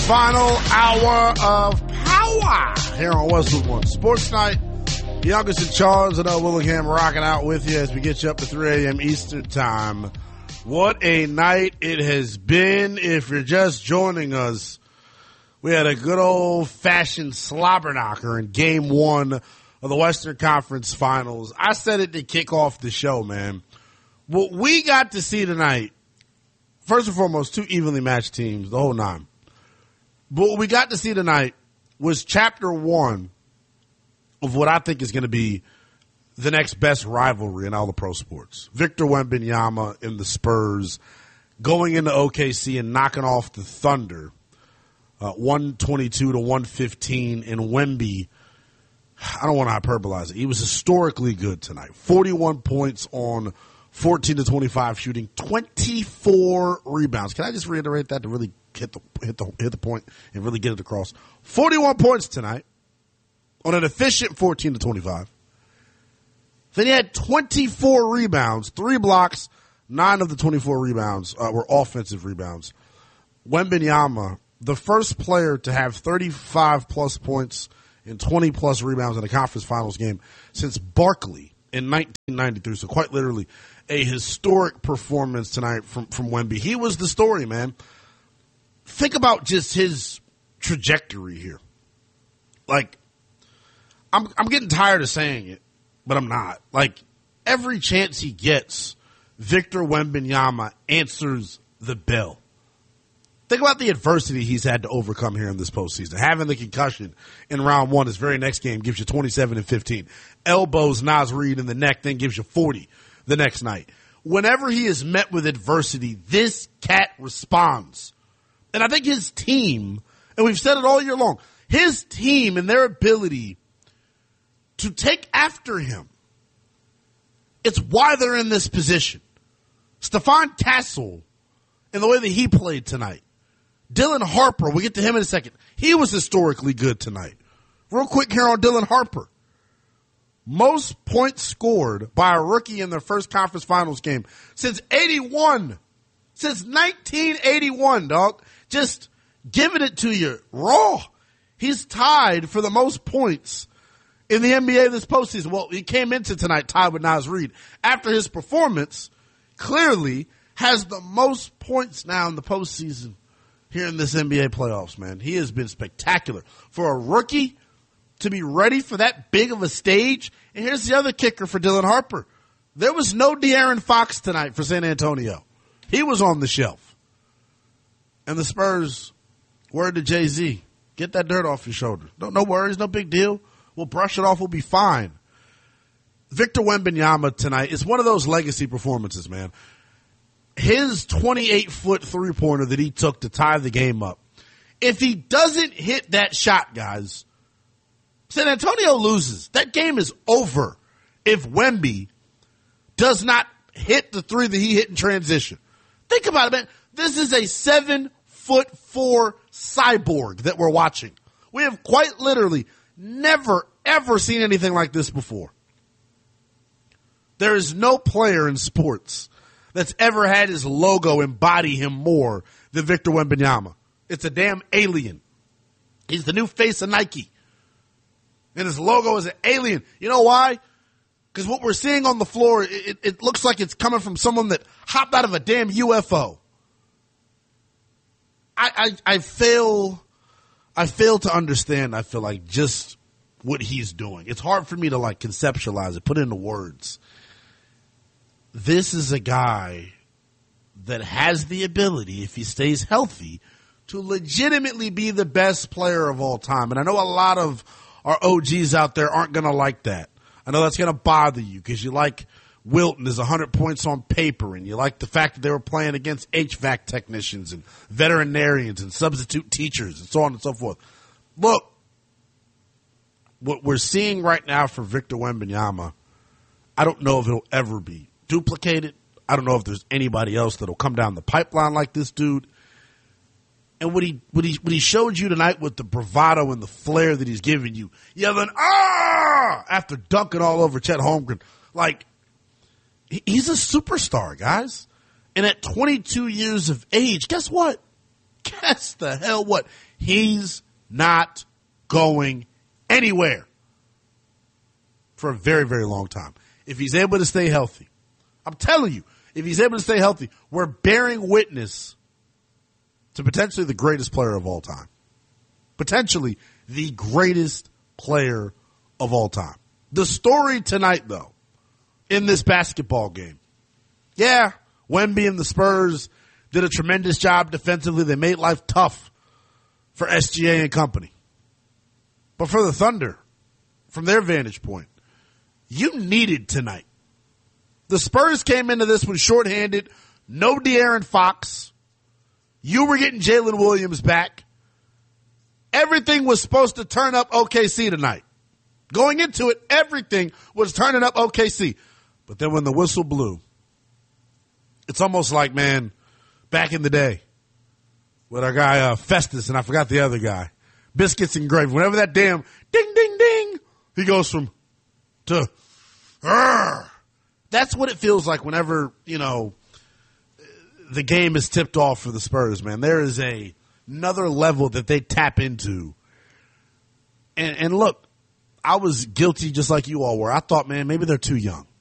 Final hour of power here on Westwood One Sports Night. Youngest and Charles and Willingham rocking out with you as we get you up to 3 a.m. Eastern Time. What a night it has been. If you're just joining us, we had a good old-fashioned slobber knocker in Game 1 of the Western Conference Finals. I said it to kick off the show, man. What we got to see tonight, first and foremost, two evenly matched teams, the whole nine. But what we got to see tonight was chapter 1 of what I think is going to be the next best rivalry in all the pro sports. Victor Wembanyama and the Spurs going into OKC and knocking off the Thunder 122 to 115. And Wemby, I don't want to hyperbolize it, he was historically good tonight. 41 points on 14 to 25 shooting, 24 rebounds. Can I just reiterate that to really hit the point and really get it across? 41 points tonight on an efficient 14 to 25. Then he had 24 rebounds, 3 blocks, 9 of the 24 rebounds were offensive rebounds. Wembanyama, the first player to have 35-plus points and 20-plus rebounds in a conference finals game since Barkley in 1993. So quite literally a historic performance tonight from Wemby. He was the story, man. Think about just his trajectory here. Like, I'm getting tired of saying it, but I'm not. Like, every chance he gets, Victor Wembanyama answers the bell. Think about the adversity he's had to overcome here in this postseason. Having the concussion in round 1, his very next game, gives you 27 and 15. Elbows Naz Reid in the neck, then gives you 40 the next night. Whenever he is met with adversity, this cat responds. And I think his team, and we've said it all year long, his team and their ability to take after him, it's why they're in this position. Stephon Castle, in the way that he played tonight. Dylan Harper, we'll get to him in a second. He was historically good tonight. Real quick here on Dylan Harper. Most points scored by a rookie in their first conference finals game since 81. Since 1981, dog. Just giving it to you raw. He's tied for the most points in the NBA this postseason. Well, he came into tonight tied with Naz Reid. After his performance, clearly has the most points now in the postseason here in this NBA playoffs, man. He has been spectacular. For a rookie to be ready for that big of a stage. And here's the other kicker for Dylan Harper. There was no De'Aaron Fox tonight for San Antonio. He was on the shelf. And the Spurs, word to Jay-Z, get that dirt off your shoulder. No worries, no big deal. We'll brush it off, we'll be fine. Victor Wembanyama tonight is one of those legacy performances, man. His 28-foot three-pointer that he took to tie the game up. If he doesn't hit that shot, guys, San Antonio loses. That game is over if Wemby does not hit the three that he hit in transition. Think about it, man. This is a 7'4" cyborg that we're watching. We have quite literally never, ever seen anything like this before. There is no player in sports that's ever had his logo embody him more than Victor Wembanyama. It's a damn alien. He's the new face of Nike. And his logo is an alien. You know why? Because what we're seeing on the floor, it looks like it's coming from someone that hopped out of a damn UFO. I fail to understand, I feel like, just what he's doing. It's hard for me to like conceptualize it, put it into words. This is a guy that has the ability, if he stays healthy, to legitimately be the best player of all time. And I know a lot of our OGs out there aren't going to like that. I know that's going to bother you because you like Wilton is 100 points on paper, and you like the fact that they were playing against HVAC technicians and veterinarians and substitute teachers and so on and so forth. Look, what we're seeing right now for Victor Wembanyama, I don't know if it'll ever be duplicated. I don't know if there's anybody else that'll come down the pipeline like this dude. And what he showed you tonight with the bravado and the flair that he's giving you, yelling, "Ah!" after dunking all over Chet Holmgren. Like, he's a superstar, guys. And at 22 years of age, guess what? Guess the hell what? He's not going anywhere for a very, very long time. If he's able to stay healthy, I'm telling you, if he's able to stay healthy, we're bearing witness to potentially the greatest player of all time. Potentially the greatest player of all time. The story tonight, though, in this basketball game, yeah, Wemby and the Spurs did a tremendous job defensively. They made life tough for SGA and company. But for the Thunder, from their vantage point, you needed tonight. The Spurs came into this one shorthanded, no De'Aaron Fox. You were getting Jalen Williams back. Everything was supposed to turn up OKC tonight. Going into it, everything was turning up OKC. But then when the whistle blew, it's almost like, man, back in the day with our guy Festus, and I forgot the other guy, Biscuits and Gravy. Whenever that damn ding, ding, ding, he goes from to, that's what it feels like whenever, the game is tipped off for the Spurs, man. There is another level that they tap into. And look, I was guilty just like you all were. I thought, man, maybe they're too young.